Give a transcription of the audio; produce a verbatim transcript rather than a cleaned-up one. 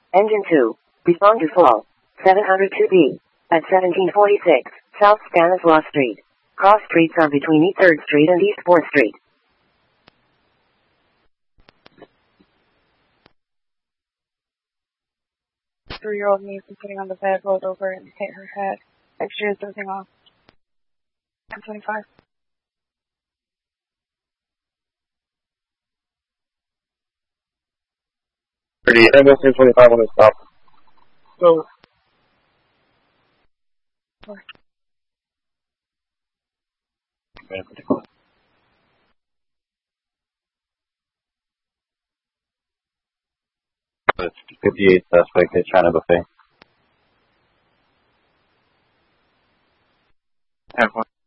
Engine two. Respond to fall. seven hundred two B. At seventeen forty-six, South Stanislaus Street. Cross streets are between East third Street and East fourth Street. Three-year-old niece is sitting on the bed, rolled over and hit her head. X-ray is dozing off. ten twenty-five. thirty, ambulance ten twenty-five on the stop. Go. Four. It's fifty-eight suspect at China Buffet. ten